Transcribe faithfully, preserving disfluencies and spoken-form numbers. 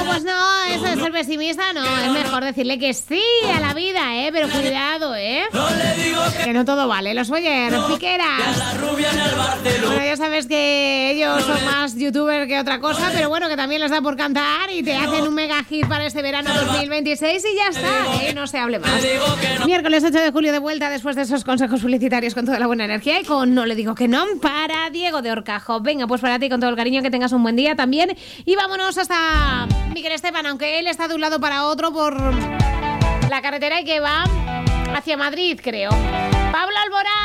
pues no, eso de ser pesimista no, es mejor decirle que sí a la vida, ¿eh? Pero cuidado, ¿eh? Que no todo vale. Los Oyer, Piqueras. Bueno, ya sabes que ellos son más youtubers que otra cosa, pero bueno, que también les da por cantar y te hacen un mega hit para este verano dos mil veintiséis y ya está, ¿eh? No se hable más. Miércoles ocho de julio de vuelta después de esos consejos publicitarios con toda la buena energía y con No le digo que no para Diego de Horcajo. Venga, pues para ti con todo el cariño, que tengas un buen día también y vámonos hasta Miguel Esteban, aunque él está de un lado para otro por la carretera y que va hacia Madrid, creo. Pablo Alborán.